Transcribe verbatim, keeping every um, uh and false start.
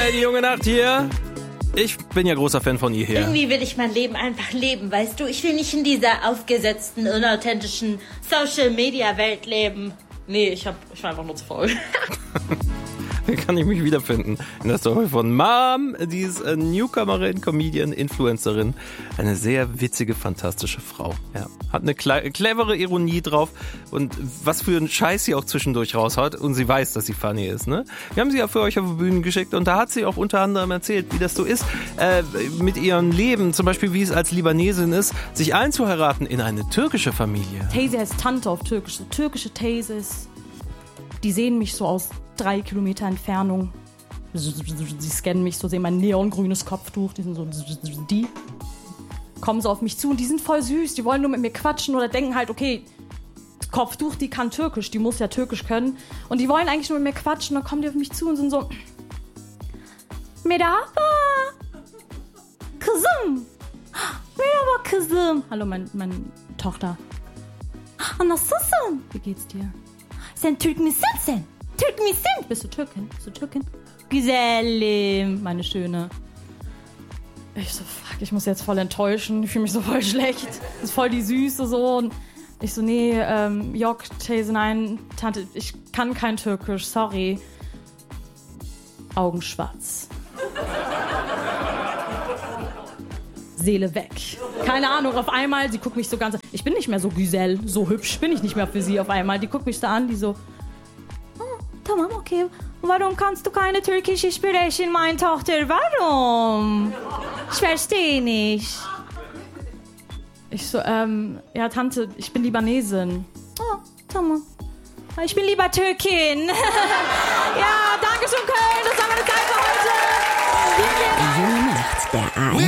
Hi, die junge Nacht hier. Ich bin ja großer Fan von ihr hier. Irgendwie will ich mein Leben einfach leben, weißt du? Ich will nicht in dieser aufgesetzten, unauthentischen Social-Media-Welt leben. Nee, ich, hab, ich war einfach nur zu faul. Hier kann ich mich wiederfinden in der Story von Mom. Die ist äh, Newcomerin, Comedian, Influencerin. Eine sehr witzige, fantastische Frau. Ja. Hat eine kle- clevere Ironie drauf und was für einen Scheiß sie auch zwischendurch raushaut. Und sie weiß, dass sie funny ist. Ne? Wir haben sie ja für euch auf die Bühne geschickt und da hat sie auch unter anderem erzählt, wie das so ist, äh, mit ihrem Leben, zum Beispiel wie es als Libanesin ist, sich einzuheiraten in eine türkische Familie. Teyze heißt Tante auf Türkisch. So türkische Teyzes, die sehen mich so aus drei Kilometer Entfernung. Sie scannen mich so, sehen mein neongrünes Kopftuch. Die sind so, die kommen so auf mich zu und die sind voll süß. Die wollen nur mit mir quatschen oder denken halt, okay, Kopftuch, die kann Türkisch, die muss ja Türkisch können. Und die wollen eigentlich nur mit mir quatschen. Dann kommen die auf mich zu und sind so, Merhaba, Kızım. Merhaba, Kızım. Hallo, mein, meine Tochter. Nasılsın? Wie geht's dir? Sen Türk misin sen? Türk misin? Bist du Türkin? Bist du Türkin? Güzelim, meine Schöne. Ich so, fuck, ich muss jetzt voll enttäuschen. Ich fühle mich so voll schlecht. Das ist voll die Süße so. Und ich so, nee, ähm, Yok, Teyze, nein, Tante, ich kann kein Türkisch, sorry. Augen schwarz. Seele weg. Keine Ahnung, auf einmal, sie guckt mich so ganz... Ich bin nicht mehr so Güzel, so hübsch bin ich nicht mehr für sie auf einmal. Die guckt mich da an, die so... Oh, tamam, okay. Warum kannst du keine türkische sprechen, meine Tochter? Warum? Ich verstehe nicht. Ich so, ähm, ja, Tante, ich bin Libanesin. Oh, tamam. Ich bin lieber Türkin. Ja, danke schön, Köln. Das war meine Zeit für heute. Die junge Nacht, der A R